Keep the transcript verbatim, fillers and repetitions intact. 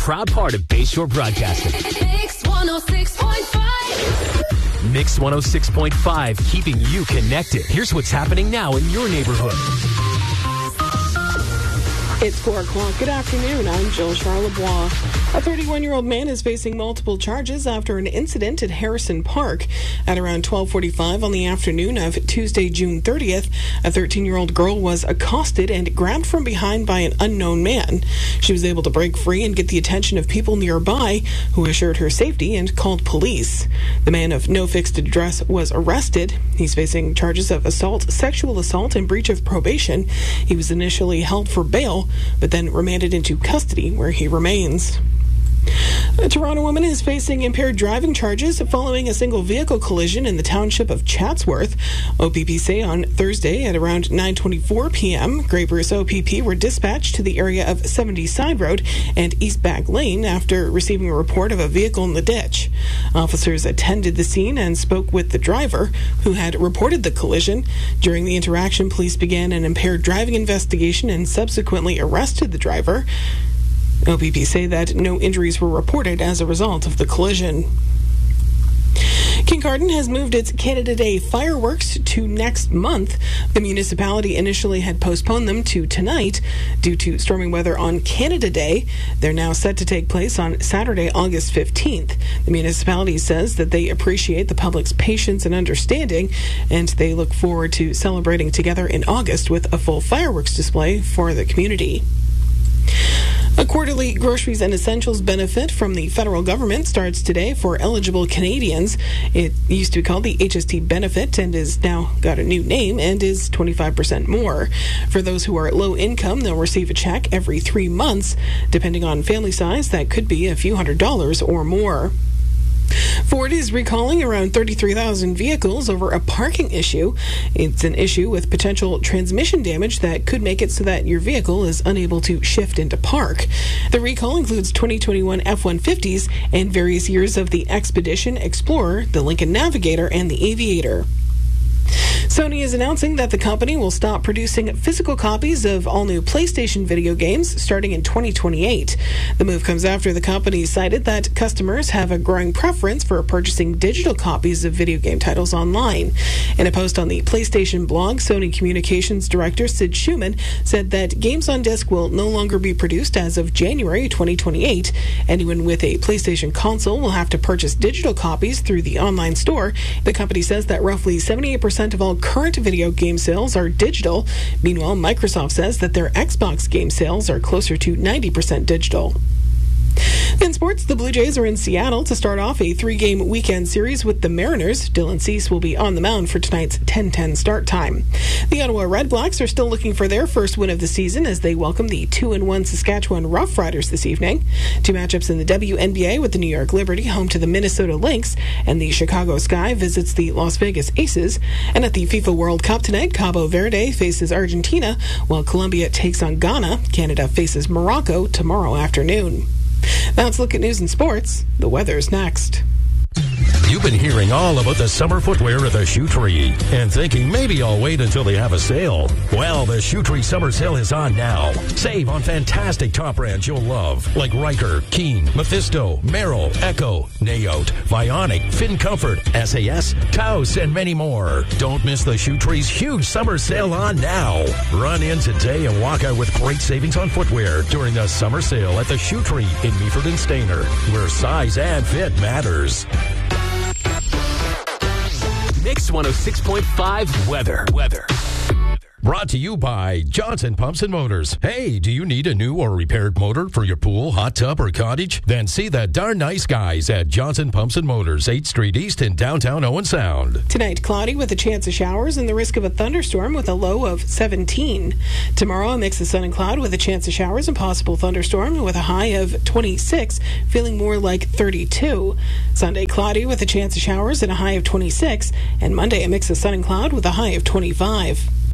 proud part of Bayshore Broadcasting. Mix one oh six point five. Mix one oh six point five, keeping you connected. Here's what's happening now in your neighborhood. It's four o'clock. Good afternoon. I'm Jill Charlebois. A thirty-one-year-old man is facing multiple charges after an incident at Harrison Park. At around twelve forty-five on the afternoon of Tuesday, June thirtieth, a thirteen-year-old girl was accosted and grabbed from behind by an unknown man. She was able to break free and get the attention of people nearby, who assured her safety and called police. The man of no fixed address was arrested. He's facing charges of assault, sexual assault, and breach of probation. He was initially held for bail, but then remanded into custody, where he remains. A Toronto woman is facing impaired driving charges following a single vehicle collision in the township of Chatsworth. O P P say on Thursday at around nine twenty-four p.m., Grey Bruce O P P were dispatched to the area of seventy Side Road and East Back Lane after receiving a report of a vehicle in the ditch. Officers attended the scene and spoke with the driver, who had reported the collision. During the interaction, police began an impaired driving investigation and subsequently arrested the driver. O P P say that no injuries were reported as a result of the collision. Kincardine has moved its Canada Day fireworks to next month. The municipality initially had postponed them to tonight due to stormy weather on Canada Day. They're now set to take place on Saturday, August fifteenth. The municipality says that they appreciate the public's patience and understanding, and they look forward to celebrating together in August with a full fireworks display for the community. A quarterly groceries and essentials benefit from the federal government starts today for eligible Canadians. It used to be called the H S T benefit and is now got a new name and is twenty-five percent more. For those who are low income, they'll receive a check every three months. Depending on family size, that could be a few hundred dollars or more. Ford is recalling around thirty-three thousand vehicles over a parking issue. It's an issue with potential transmission damage that could make it so that your vehicle is unable to shift into park. The recall includes twenty twenty-one F one fifties and various years of the Expedition, Explorer, the Lincoln Navigator, and the Aviator. Sony is announcing that the company will stop producing physical copies of all new PlayStation video games starting in twenty twenty-eight. The move comes after the company cited that customers have a growing preference for purchasing digital copies of video game titles online. In a post on the PlayStation blog, Sony Communications Director Sid Schumann said that games on disc will no longer be produced as of January twenty twenty-eight. Anyone with a PlayStation console will have to purchase digital copies through the online store. The company says that roughly seventy-eight percent of all current video game sales are digital. Meanwhile, Microsoft says that their Xbox game sales are closer to ninety percent digital. In sports, the Blue Jays are in Seattle to start off a three-game weekend series with the Mariners. Dylan Cease will be on the mound for tonight's ten ten start time. The Ottawa Red Blacks are still looking for their first win of the season as they welcome the two and one Saskatchewan Roughriders this evening. Two matchups in the W N B A with the New York Liberty home to the Minnesota Lynx, and the Chicago Sky visits the Las Vegas Aces. And at the FIFA World Cup tonight, Cabo Verde faces Argentina, while Colombia takes on Ghana. Canada faces Morocco tomorrow afternoon. Now let's look at news and sports. The weather's next. You've been hearing all about the summer footwear at the Shoe Tree and thinking maybe I'll wait until they have a sale. Well, the Shoe Tree summer sale is on now. Save on fantastic top brands you'll love, like Riker, Keen, Mephisto, Merrill, Echo, Nayote, Vionic, Fin Comfort, S A S, Taos, and many more. Don't miss the Shoe Tree's huge summer sale on now. Run in today and walk out with great savings on footwear during the summer sale at the Shoe Tree in Meaford and Stayner, where size and fit matters. Mix one oh six point five weather. Weather. Brought to you by Johnson Pumps and Motors. Hey, do you need a new or repaired motor for your pool, hot tub, or cottage? Then see the darn nice guys at Johnson Pumps and Motors, eighth Street East in downtown Owen Sound. Tonight, cloudy with a chance of showers and the risk of a thunderstorm with a low of seventeen. Tomorrow, a mix of sun and cloud with a chance of showers and possible thunderstorm with a high of twenty-six, feeling more like thirty-two. Sunday, cloudy with a chance of showers and a high of twenty-six. And Monday, a mix of sun and cloud with a high of twenty-five.